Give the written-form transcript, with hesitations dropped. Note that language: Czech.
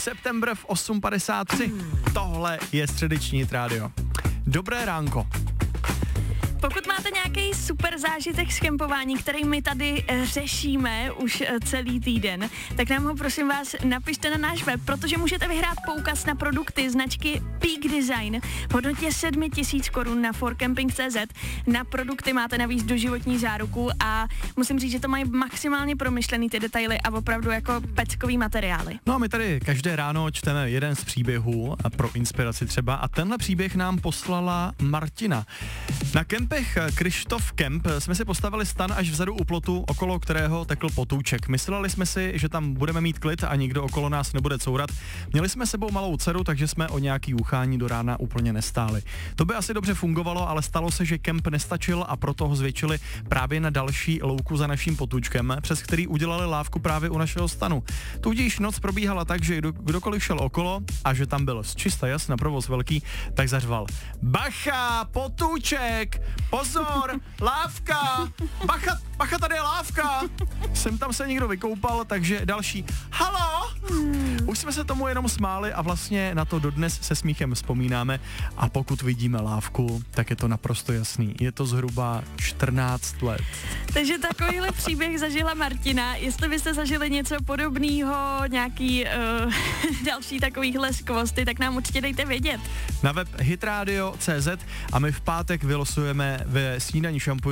September v 8:53. Tohle je středeční Hit Radio. Dobré ránko. Pokud máte nějaký super zážitek z kempování, který my tady řešíme už celý týden, tak nám ho prosím vás napište na náš web, protože můžete vyhrát poukaz na produkty značky Peak Design v hodnotě 7 000 korun na forcamping.cz. Na produkty máte navíc doživotní záruku a musím říct, že to mají maximálně promyšlený ty detaily a opravdu jako peckový materiály. No a my tady každé ráno čteme jeden z příběhů a pro inspiraci třeba a tenhle příběh nám poslala Martina. Na kempech Krištof Kemp jsme si postavili stan až vzadu u plotu, okolo kterého tekl potůček. Mysleli jsme si, že tam budeme mít klid a nikdo okolo nás nebude courat. Měli jsme sebou malou dceru, takže jsme o nějaký uchání do rána úplně nestáli. To by asi dobře fungovalo, ale stalo se, že kemp nestačil a proto ho zvětšili právě na další louku za naším potůčkem, přes který udělali lávku právě u našeho stanu. Tudíž noc probíhala tak, že kdokoliv šel okolo a že tam byl čista jasna provoz velký, tak zařval: Bacha, potůček! Pozor, lávka! Bacha, tady je lávka! Sem tam se někdo vykoupal, takže další: Halo! Už jsme se tomu jenom smáli a vlastně na to dodnes se smíchem vzpomínáme a pokud vidíme lávku, tak je to naprosto jasný. Je to zhruba 14 let. Takže takovýhle příběh zažila Martina. Jestli byste zažili něco podobného, nějaký další takovýhle skvosty, tak nám určitě dejte vědět. Na web hitradio.cz a my v pátek vylosujeme ve snídani šampu